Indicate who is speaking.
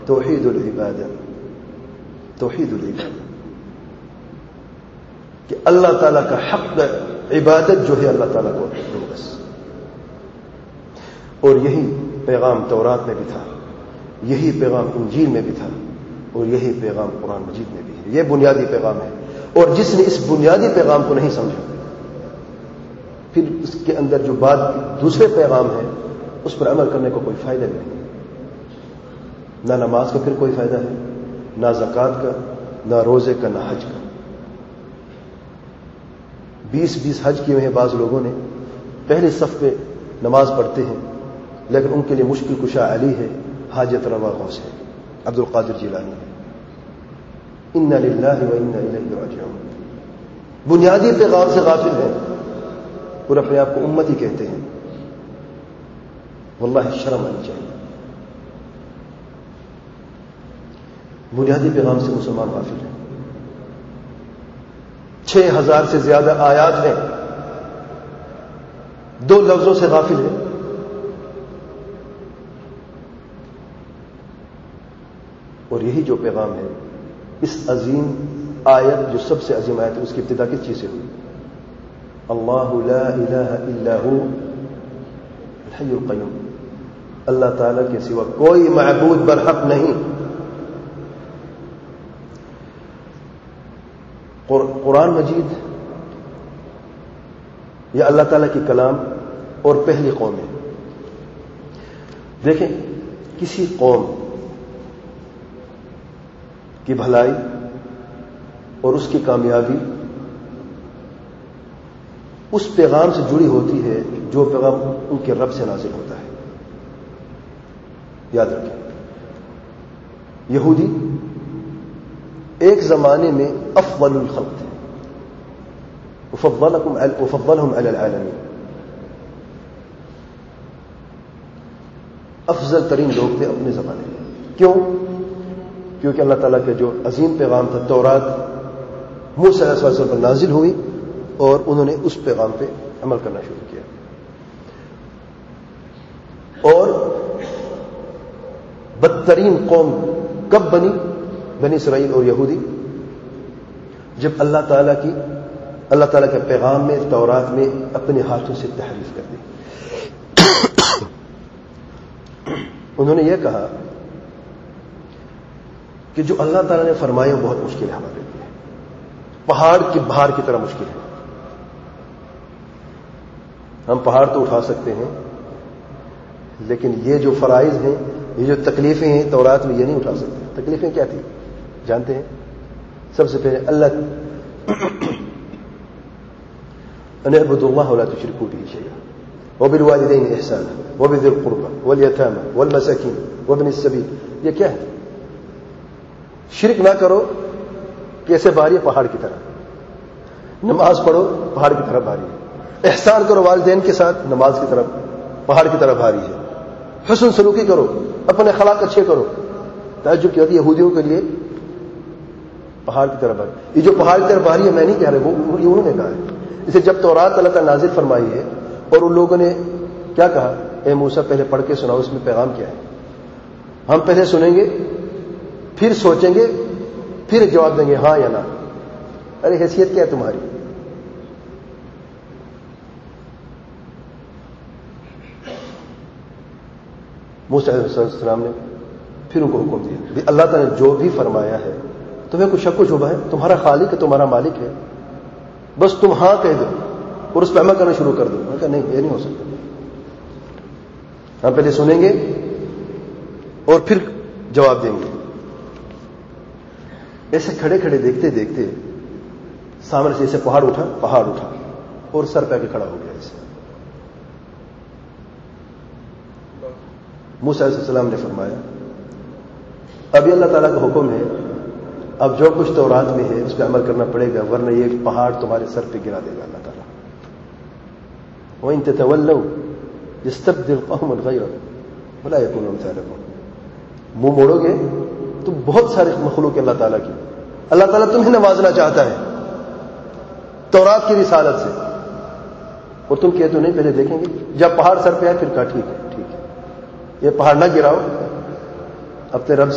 Speaker 1: توحید العبادہ، توحید العبادہ، کہ اللہ تعالیٰ کا حق عبادت جو ہے اللہ تعالیٰ کو دو بس. اور یہی پیغام تورات میں بھی تھا، یہی پیغام انجیل میں بھی تھا، اور یہی پیغام قرآن مجید میں بھی ہے. یہ بنیادی پیغام ہے. اور جس نے اس بنیادی پیغام کو نہیں سمجھا، پھر اس کے اندر جو بعد دوسرے پیغام ہیں اس پر عمل کرنے کو کوئی فائدہ بھی نہیں. نہ نماز کا پھر کوئی فائدہ ہے، نہ زکوٰۃ کا، نہ روزے کا، نہ حج کا. 20 حج کیے ہیں بعض لوگوں نے، پہلے صف پہ نماز پڑھتے ہیں، لیکن ان کے لیے مشکل کشا علی ہے، حاجت روا غوث ہے، عبد القادر جیلانی ہے. انا للہ و انا الیہ راجعون. بنیادی پیغام سے غافل ہیں اور اپنے آپ کو امتی کہتے ہیں. واللہ شرم آنی چاہیے. بنیادی پیغام سے مسلمان غافل ہیں. 6000 سے زیادہ آیات ہیں، 2 لفظوں سے غافل ہیں. اور یہی جو پیغام ہے، اس عظیم آیت جو سب سے عظیم آیت ہے، اس کی ابتدا کس چیز سے ہوئی؟ اللہ لا الہ الا ہو الحی القیوم. اللہ تعالیٰ کے سوا کوئی معبود برحق نہیں. قرآن مجید یہ اللہ تعالیٰ کی کلام اور پہلی قوم ہے. دیکھیں، کسی قوم کی بھلائی اور اس کی کامیابی اس پیغام سے جڑی ہوتی ہے جو پیغام ان کے رب سے نازل ہوتا ہے. یاد رکھیں، یہودی ایک زمانے میں افضل الخلق تھے، افضلهم علی العالمین، افضل ترین لوگ تھے اپنے زمانے میں. کیوں؟ کیونکہ اللہ تعالیٰ کا جو عظیم پیغام تھا تورات موسیٰ علیہ السلام پر نازل ہوئی اور انہوں نے اس پیغام پہ عمل کرنا شروع کیا. اور بدترین قوم کب بنی؟ بنی اسرائیل اور یہودی، جب اللہ تعالیٰ کے پیغام میں تورات میں اپنے ہاتھوں سے تحریف کر دی. انہوں نے یہ کہا کہ جو اللہ تعالیٰ نے فرمایا وہ بہت مشکل ہے ہمارے لیے، پہاڑ کی بھار کی طرح مشکل ہے. ہم پہاڑ تو اٹھا سکتے ہیں، لیکن یہ جو فرائض ہیں، یہ جو تکلیفیں ہیں تورات میں، یہ نہیں اٹھا سکتے. تکلیفیں کیا تھی جانتے ہیں؟ سب سے پہلے اللہ ان اعبدوا اللہ ولا تشركوا به شيئا وبالوالدين احسانا وبذي القربى واليتامى والمساكين وابن السبيل. یہ کیا ہے؟ شرک نہ کرو، کیسے بھاری ہے؟ پہاڑ کی طرح. نماز پڑھو، پہاڑ کی طرح بھاری ہے. احسان کرو والدین کے ساتھ، نماز کی طرف پہاڑ کی طرح بھاری ہے. حسن سلوکی کرو، اپنے اخلاق اچھے کرو. تعجب کی ہوتی ہے یہودیوں کے لیے پہاڑ کی طرح بھاری. یہ جو پہاڑ کی طرح بھاری ہے میں نہیں کہہ رہا، وہ انہوں نے کہا ہے. اسے جب تورات اللہ تعالیٰ نازل فرمائی ہے اور ان لوگوں نے کیا کہا، اے موسیٰ پہلے پڑھ کے سناؤ اس میں پیغام کیا ہے. ہم پہلے سنیں گے، پھر سوچیں گے، پھر جواب دیں گے ہاں یا نہ. ارے حیثیت کیا ہے تمہاری؟ موسیٰ علیہ السلام نے پھر ان کو حکم دیا، اللہ تعالیٰ نے جو بھی فرمایا ہے تمہیں کوئی شک و شبہ ہے؟ تمہارا خالق ہے، تمہارا مالک ہے، بس تم ہاں کہہ دو اور اس پہ عمل کرنا شروع کر دو. میں کہا نہیں، یہ نہیں ہو سکتا. ہم پہلے سنیں گے اور پھر جواب دیں گے. ایسے کھڑے کھڑے دیکھتے دیکھتے سامنے سے ایسے پہاڑ اٹھا اور سر پہ کے کھڑا ہو گیا. ایسے موسیٰ علیہ السلام نے فرمایا ابھی اللہ تعالیٰ کا حکم ہے، اب جو کچھ تورات میں ہے اس پہ عمل کرنا پڑے گا، ورنہ یہ پہاڑ تمہارے سر پہ گرا دے گا اللہ تعالیٰ. وَإِن تَتَوَلَّوْا يَسْتَبْدِلْ قَوْمًا غَيْرَكُمْ وَلَا يَكُونُوا أَمْثَالَكُمْ. منہ موڑو گے تو بہت سارے مخلوق ہے اللہ تعالیٰ کی. اللہ تعالیٰ تمہیں نوازنا چاہتا ہے تورات کی رسالت سے، اور تم کہتے ہو نہیں پہلے دیکھیں گے. جب پہاڑ سر پہ آئے پھر کہا ٹھیک ہے یہ پہاڑ نہ گراؤ، اپنے رب